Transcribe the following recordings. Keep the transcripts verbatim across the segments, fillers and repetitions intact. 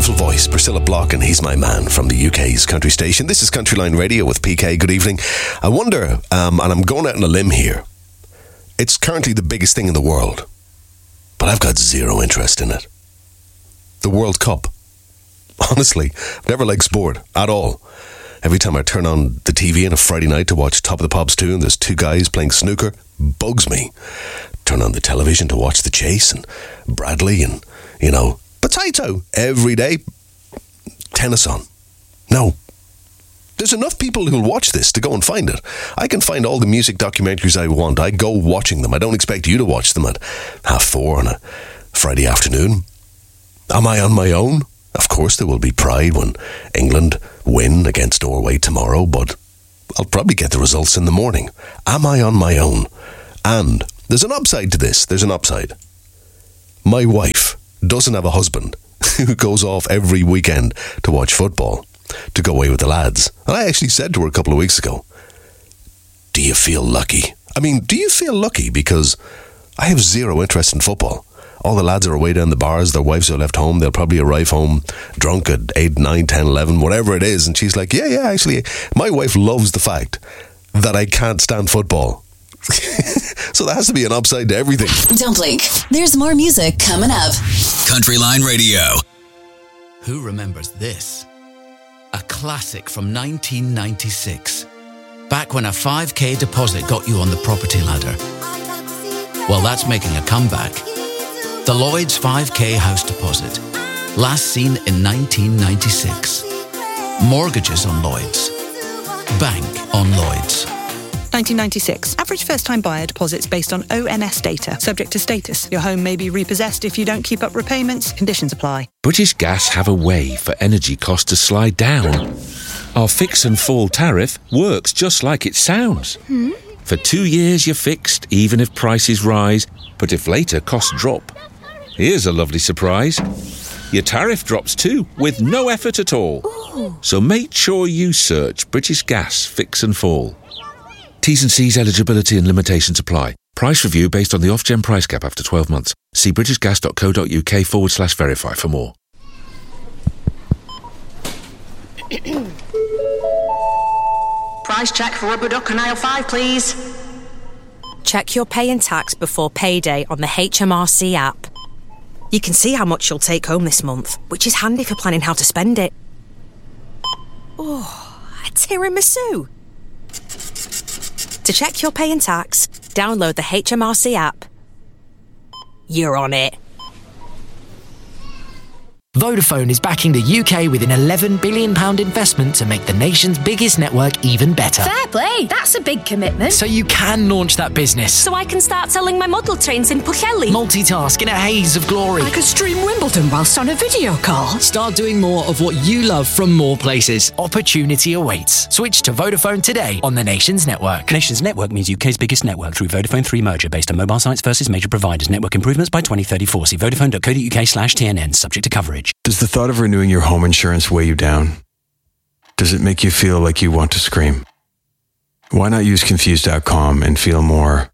beautiful voice, Priscilla Block, and he's my man from the U K's country station. This is Countryline Radio with P K. Good evening. I wonder, um, and I'm going out on a limb here, it's currently the biggest thing in the world, but I've got zero interest in it. The World Cup. Honestly, I've never liked sport at all. Every time I turn on the T V on a Friday night to watch Top of the Pops two and there's two guys playing snooker, bugs me. Turn on the television to watch The Chase and Bradley and, you know, potato every day. Tennis on. No. There's enough people who'll watch this to go and find it. I can find all the music documentaries I want. I go watching them. I don't expect you to watch them at half four on a Friday afternoon. Am I on my own? Of course there will be pride when England win against Norway tomorrow, but I'll probably get the results in the morning. Am I on my own? And there's an upside to this. There's an upside. My wife doesn't have a husband who goes off every weekend to watch football, to go away with the lads. And I actually said to her a couple of weeks ago, do you feel lucky? I mean, do you feel lucky? Because I have zero interest in football. All the lads are away down the bars, their wives are left home, they'll probably arrive home drunk at eight, nine, ten, eleven, whatever it is. And she's like, yeah, yeah, actually, my wife loves the fact that I can't stand football. So there has to be an upside to everything. Don't blink. There's more music coming up. Countryline Radio. Who remembers this? A classic from nineteen ninety-six. Back when a five K deposit got you on the property ladder. Well, that's making a comeback. The Lloyds five K house deposit. Last seen in nineteen ninety-six. Mortgages on Lloyds. Bank on Lloyds. nineteen ninety-six. Average first-time buyer deposits based on O N S data. Subject to status. Your home may be repossessed if you don't keep up repayments. Conditions apply. British Gas have a way for energy costs to slide down. Our fix and fall tariff works just like it sounds. Hmm? For two years you're fixed, even if prices rise, but if later costs drop. Here's a lovely surprise. Your tariff drops too, with no effort at all. Ooh. So make sure you search British Gas Fix and Fall. T's and C's eligibility and limitations apply. Price review based on the off-gen price cap after twelve months. See britishgas.co.uk forward slash verify for more. Price check for rubber duck and aisle five, please. Check your pay and tax before payday on the H M R C app. You can see how much you'll take home this month, which is handy for planning how to spend it. Oh, a tiramisu. To check your pay and tax, download the H M R C app. You're on it. Vodafone is backing the U K with an eleven billion pounds investment to make the nation's biggest network even better. Fair play, that's a big commitment. So you can launch that business. So I can start selling my model trains in Pwllheli. Multitask in a haze of glory. I could stream Wimbledon whilst on a video call. Start doing more of what you love from more places. Opportunity awaits. Switch to Vodafone today on the nation's network. Nation's network means U K's biggest network through Vodafone three merger based on mobile sites versus major providers. Network improvements by twenty thirty-four. See vodafone.co.uk slash TNN. Subject to coverage. Does the thought of renewing your home insurance weigh you down? Does it make you feel like you want to scream? Why not use Confused dot com and feel more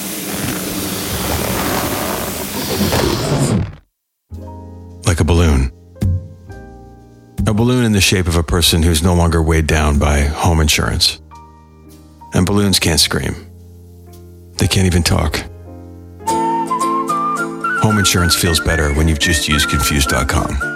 like a balloon? A balloon in the shape of a person who's no longer weighed down by home insurance. And balloons can't scream. They can't even talk. Home insurance feels better when you've just used Confused dot com.